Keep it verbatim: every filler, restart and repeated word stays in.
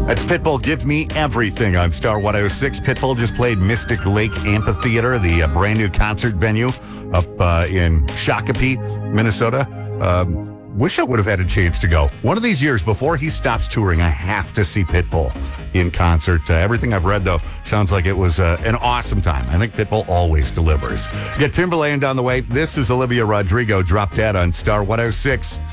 That's Pitbull, Give Me Everything on Star one oh six. Pitbull just played Mystic Lake Amphitheater, the uh, brand new concert venue up uh, in Shakopee, Minnesota. Um, wish I would have had a chance to go. One of these years before he stops touring, I have to see Pitbull in concert. Uh, everything I've read, though, sounds like it was uh, an awesome time. I think Pitbull always delivers. Get Timberland on the way. This is Olivia Rodrigo, Drop Dead on Star one oh six.